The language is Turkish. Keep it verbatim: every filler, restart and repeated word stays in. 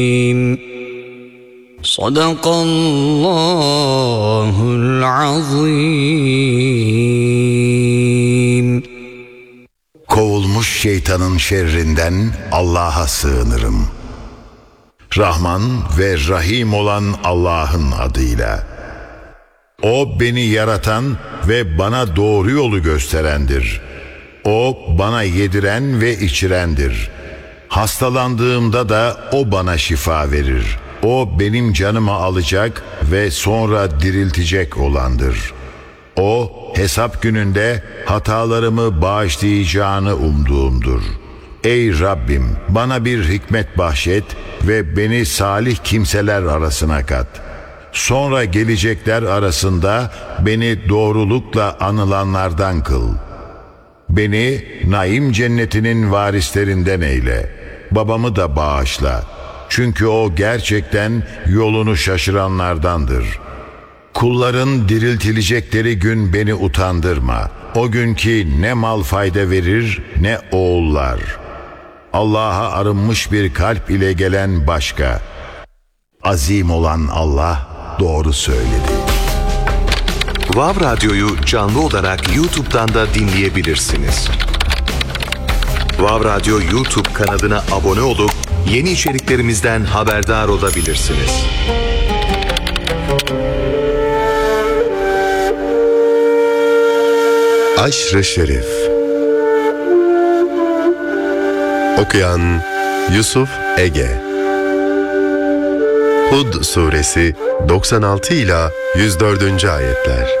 Sadakallahul azim. Kovulmuş şeytanın şerrinden Allah'a sığınırım. Rahman ve Rahim olan Allah'ın adıyla. O beni yaratan ve bana doğru yolu gösterendir. O bana yediren ve içirendir. Hastalandığımda da o bana şifa verir. O benim canımı alacak ve sonra diriltecek olandır. O hesap gününde hatalarımı bağışlayacağını umduğumdur. Ey Rabbim, bana bir hikmet bahşet ve beni salih kimseler arasına kat. Sonra gelecekler arasında beni doğrulukla anılanlardan kıl. Beni naim cennetinin varislerinden eyle. Babamı da bağışla. Çünkü o gerçekten yolunu şaşıranlardandır. Kulların diriltilecekleri gün beni utandırma. O gün ki ne mal fayda verir ne oğullar. Allah'a arınmış bir kalp ile gelen başka. Azim olan Allah doğru söyledi. Vav Radyo'yu canlı olarak YouTube'dan da dinleyebilirsiniz. Vav Radyo YouTube kanalına abone olup yeni içeriklerimizden haberdar olabilirsiniz. Aşr-ı Şerif. Okuyan Yusuf Ege. Hud Suresi doksan altı ila yüz dördüncü ayetler.